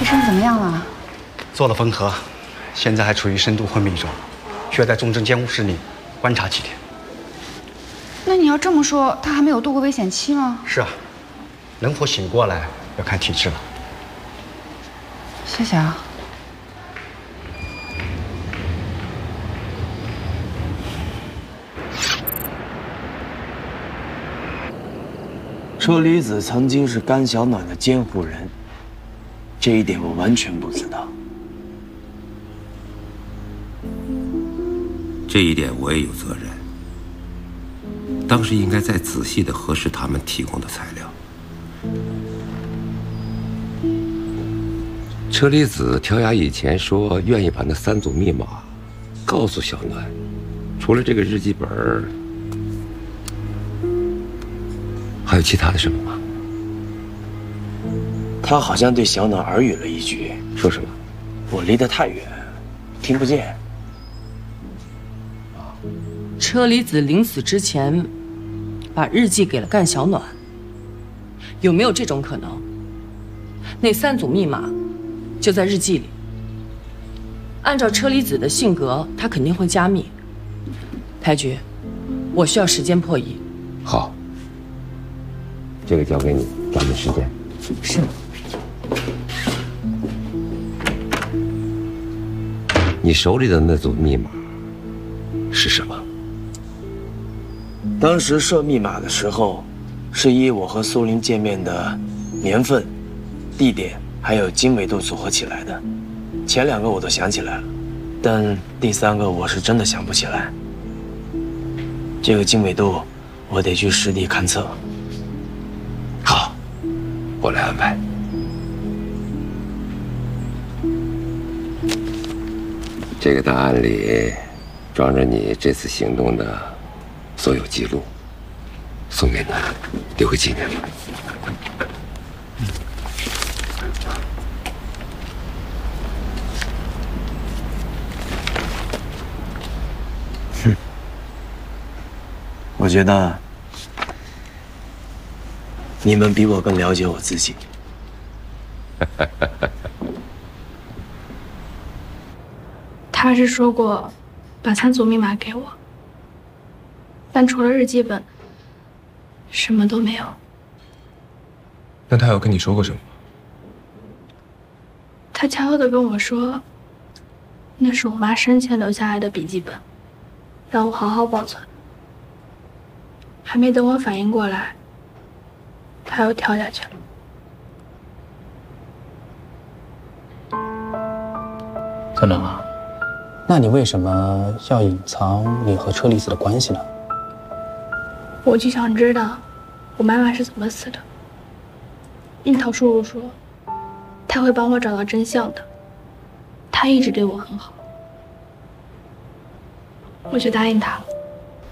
医生怎么样了？ 做了缝合，现在还处于深度昏迷中，需要在重症监护室里观察几天。 那你要这么说，他还没有度过危险期吗？ 是啊，能否醒过来要看体质了。 谢谢啊。 车厘子曾经是甘小暖的监护人，这一点我完全不知道。 这一点我也有责任。当时应该再仔细地核实他们提供的材料。车厘子调牙以前说愿意把那3组密码告诉小暖，除了这个日记本，还有其他的什么吗？ 他好像对小暖耳语了一句， 说什么？ 我离得太远，听不见。 车厘子临死之前把日记给了干小暖，有没有这种可能？那3组密码就在日记里。按照车厘子的性格，他肯定会加密。台局，我需要时间破译。 好，这个交给你，抓紧时间。 是。 你手里的那组密码是什么？ 当时设密码的时候，是以我和苏林见面的年份、地点还有经纬度组合起来的。前2个我都想起来了，但第3个我是真的想不起来。这个经纬度我得去实地勘测。 好，我来安排。这个档案里装着你这次行动的所有记录，送给你，留个纪念。 我觉得你们比我更了解我自己。 他是说过把3组密码给我，但除了日记本，什么都没有。 那他有跟你说过什么？ 他悄悄地跟我说，那是我妈生前留下来的笔记本，让我好好保存。还没等我反应过来，他又跳下去了。 小暖啊，那你为什么要隐藏你和车厘子的关系呢？ 我就想知道我妈妈是怎么死的。樱桃叔叔说，他会帮我找到真相的。他一直对我很好，我就答应他了。